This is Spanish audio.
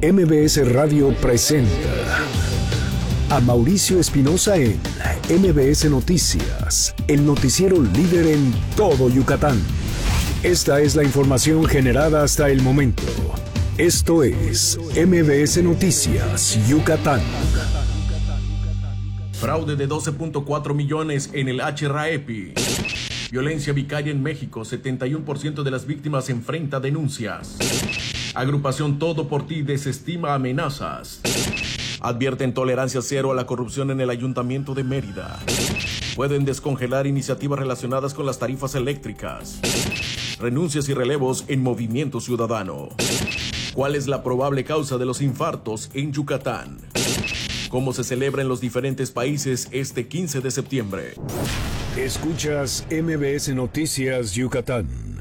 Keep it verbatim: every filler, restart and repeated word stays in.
M B S Radio presenta a Mauricio Espinosa en M B S Noticias, el noticiero líder en todo Yucatán. Esta es la información generada hasta el momento. Esto es M B S Noticias Yucatán. Fraude de doce punto cuatro millones en el H R A E P I. Violencia vicaria en México, setenta y uno por ciento de las víctimas enfrenta denuncias. Agrupación Todo por Ti desestima amenazas. Advierten tolerancia cero a la corrupción en el Ayuntamiento de Mérida. Pueden descongelar iniciativas relacionadas con las tarifas eléctricas. Renuncias y relevos en Movimiento Ciudadano. ¿Cuál es la probable causa de los infartos en Yucatán? ¿Cómo se celebra en los diferentes países este quince de septiembre? Escuchas M B S Noticias Yucatán.